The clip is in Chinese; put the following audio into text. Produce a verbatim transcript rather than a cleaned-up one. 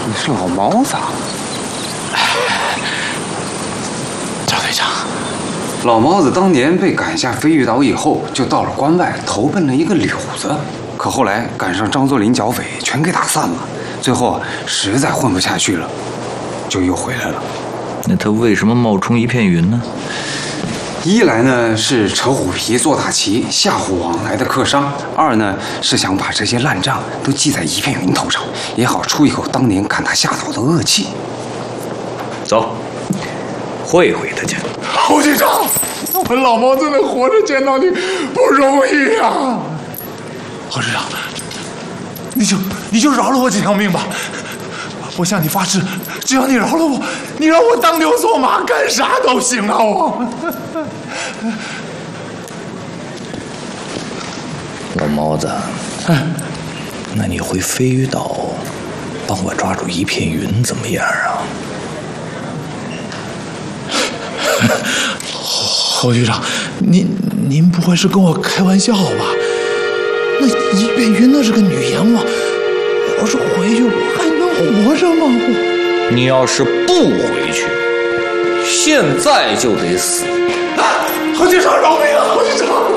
你是老毛子啊？ 赵队长， 老毛子当年被赶下飞鱼岛以后，就到了关外，投奔了一个柳子。可后来赶上张作霖剿匪，全给打散了。最后实在混不下去了，就又回来了。 那他为什么冒充一片云呢？ 一来呢是扯虎皮做大旗吓唬往来的客商，二呢是想把这些烂账都记在一片云头上，也好出一口当年赶他下岛的恶气。 走，会会他去。 侯局长，我老毛子能活着见到你不容易啊！侯局长，你就你就饶了我几条命吧，我向你发誓，只要你饶了我，你让我当牛做马，干啥都行啊！我。 老毛子，那你回飞鱼岛，帮我抓住一片云怎么样啊？ 侯局长，您您不会是跟我开玩笑吧？那一片云那是个女阎王，要是回去我还能活着吗？ 你要是不回去，现在就得死！ 侯局长饶命啊！侯局长。